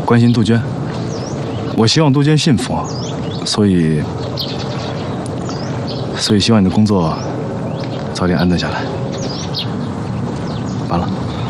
关心杜鹃，我希望杜鹃幸福，所以希望你的工作早点安顿下来。完了。